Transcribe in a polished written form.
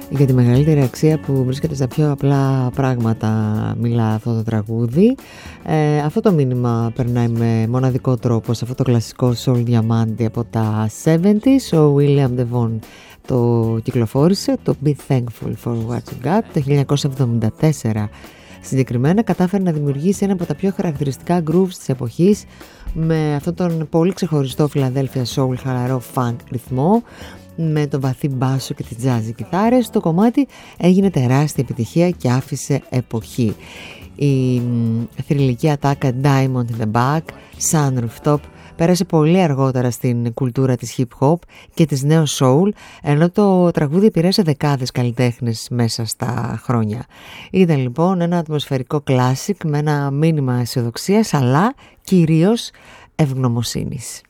Για τη μεγαλύτερη αξία που βρίσκεται στα πιο απλά πράγματα μιλά αυτό το τραγούδι. Αυτό το μήνυμα περνάει με μοναδικό τρόπο σε αυτό το κλασικό soul διαμάντι από τα 70s. Ο William DeVon το κυκλοφόρησε, το Be Thankful for What You Got, το 1974. Συγκεκριμένα κατάφερε να δημιουργήσει ένα από τα πιο χαρακτηριστικά grooves της εποχής, με αυτόν τον πολύ ξεχωριστό Philadelphia soul χαλαρό funk ρυθμό, με το βαθύ μπάσο και τις jazzy κιθάρες. Το κομμάτι έγινε τεράστια επιτυχία και άφησε εποχή. Η θρυλική ατάκα Diamond in the Back, Sun Rooftop πέρασε πολύ αργότερα στην κουλτούρα της hip hop και της neo soul, ενώ το τραγούδι επηρέασε δεκάδες καλλιτέχνες μέσα στα χρόνια. Ήταν λοιπόν ένα ατμοσφαιρικό classic με ένα μήνυμα αισιοδοξίας, αλλά κυρίως ευγνωμοσύνης.